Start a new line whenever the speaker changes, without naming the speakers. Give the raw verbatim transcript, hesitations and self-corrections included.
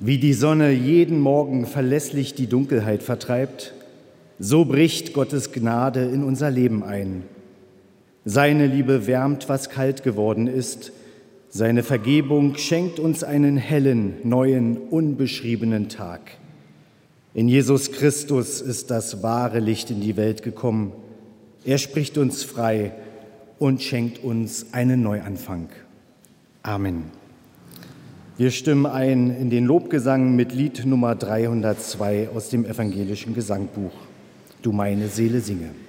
Wie die Sonne jeden Morgen verlässlich die Dunkelheit vertreibt, so bricht Gottes Gnade in unser Leben ein. Seine Liebe wärmt, was kalt geworden ist. Seine Vergebung schenkt uns einen hellen, neuen, unbeschriebenen Tag. In Jesus Christus ist das wahre Licht in die Welt gekommen. Er spricht uns frei und schenkt uns einen Neuanfang. Amen. Wir stimmen ein in den Lobgesang mit Lied Nummer dreihundertzwei aus dem evangelischen Gesangbuch. Du meine Seele singe.